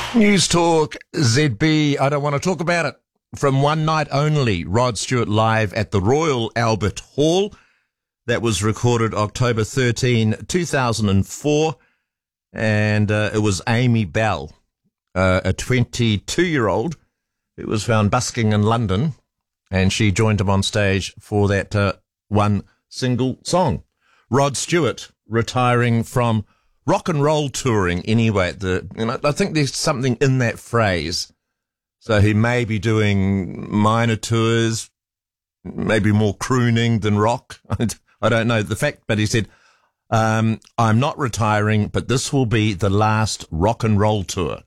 News Talk ZB. I don't want to talk about it. From one night only, Rod Stewart live at the Royal Albert Hall. That was recorded October 13, 2004. And it was Amy Bell, a 22-year-old who was found busking in London. And she joined him on stage for that one single song. Rod Stewart retiring from rock and roll touring anyway. I think there's something in that phrase. So he may be doing minor tours, maybe more crooning than rock. I don't know the fact, but he said, I'm not retiring, but this will be the last rock and roll tour.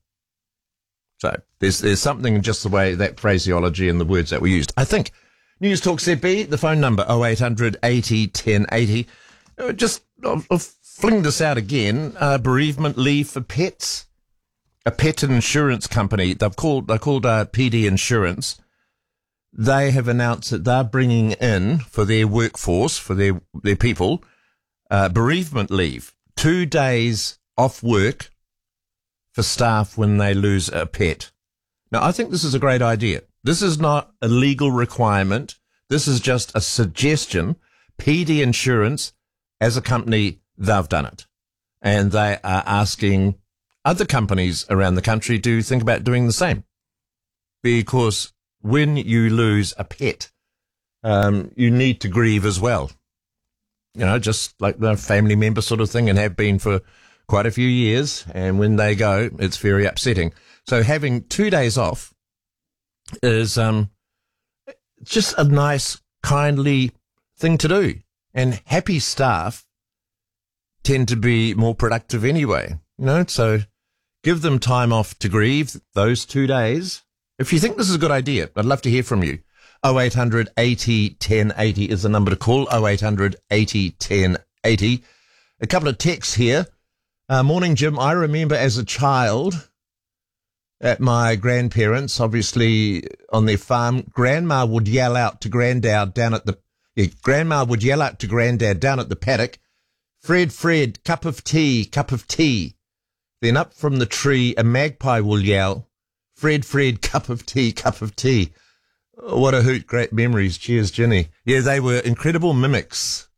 So there's something in just the way that phraseology and the words that were used. I think News Talk ZB, the phone number 0800 80 1080. I'll fling this out again. Bereavement leave for pets. A pet insurance company, they're called PD Insurance. They have announced that they're bringing in for their workforce, for their people, bereavement leave. 2 days off work for staff when they lose a pet. Now, I think this is a great idea. This is not a legal requirement. This is just a suggestion. PD Insurance, as a company, they've done it. And they are asking other companies around the country to think about doing the same. Because when you lose a pet, you need to grieve as well. You know, just like the family member sort of thing, and have been for quite a few years. And when they go, it's very upsetting. So having 2 days off is just a nice, kindly thing to do. And happy staff tend to be more productive anyway, so give them time off to grieve those 2 days. If you think this is a good idea, I'd love to hear from you. 0800 80 1080 is the number to call, 0800 80 1080. A couple of texts here. Morning, Jim. I remember as a child at my grandparents', obviously on their farm, Grandma would yell out to Granddad down at the paddock, Fred, cup of tea, cup of tea. Then up from the tree, a magpie will yell, Fred, cup of tea, cup of tea. Oh, what a hoot, great memories. Cheers, Ginny. Yeah, they were incredible mimics,